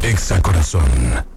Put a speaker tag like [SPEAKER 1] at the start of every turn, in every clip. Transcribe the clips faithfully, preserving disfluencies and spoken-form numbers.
[SPEAKER 1] Exa Corazón.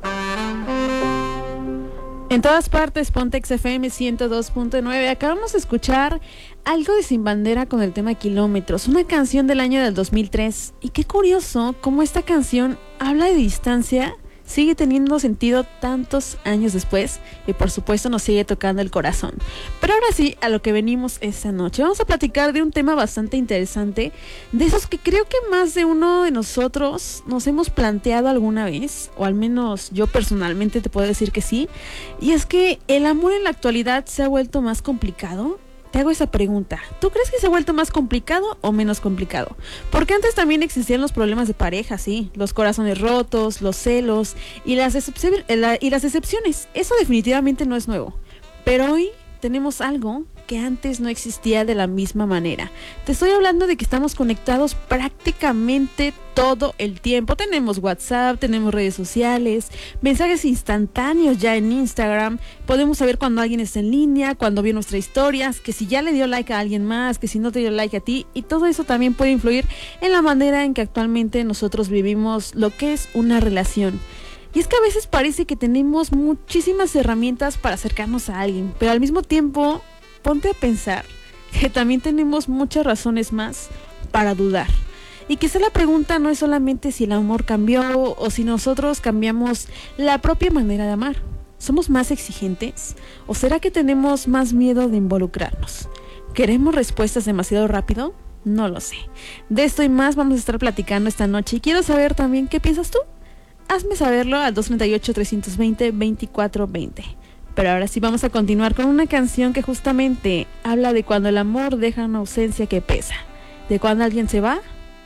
[SPEAKER 2] En todas partes, Pontex F M ciento dos punto nueve. Acabamos de escuchar algo de Sin Bandera con el tema Kilómetros, una canción del año del dos mil tres. Y qué curioso cómo esta canción habla de distancia, sigue teniendo sentido tantos años después y por supuesto nos sigue tocando el corazón. Pero ahora sí, a lo que venimos esta noche. Vamos a platicar de un tema bastante interesante, de esos que creo que más de uno de nosotros nos hemos planteado alguna vez, o al menos yo personalmente te puedo decir que sí, y es que el amor en la actualidad se ha vuelto más complicado. Te hago esa pregunta. ¿Tú crees que se ha vuelto más complicado o menos complicado? Porque antes también existían los problemas de pareja, sí, los corazones rotos, los celos y las, excep- la, y las excepciones. Eso definitivamente no es nuevo. Pero hoy tenemos algo que antes no existía de la misma manera. Te estoy hablando de que estamos conectados prácticamente todo el tiempo. Tenemos WhatsApp, tenemos redes sociales, mensajes instantáneos ya en Instagram. Podemos saber cuando alguien está en línea, cuando vio nuestras historias, que si ya le dio like a alguien más, que si no te dio like a ti. Y todo eso también puede influir en la manera en que actualmente nosotros vivimos lo que es una relación. Y es que a veces parece que tenemos muchísimas herramientas para acercarnos a alguien, pero al mismo tiempo, ponte a pensar que también tenemos muchas razones más para dudar. Y quizá la pregunta no es solamente si el amor cambió o si nosotros cambiamos la propia manera de amar. ¿Somos más exigentes? ¿O será que tenemos más miedo de involucrarnos? ¿Queremos respuestas demasiado rápido? No lo sé. De esto y más vamos a estar platicando esta noche y quiero saber también qué piensas tú. Hazme saberlo al dos treinta y ocho, trescientos veinte, veinticuatro veinte. Pero ahora sí vamos a continuar con una canción que justamente habla de cuando el amor deja una ausencia que pesa, de cuando alguien se va,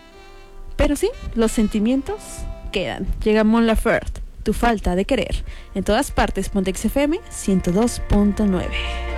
[SPEAKER 2] pero sí, los sentimientos quedan. Llega Mon Laferte, Tu falta de querer. En todas partes, Pontex F M ciento dos punto nueve.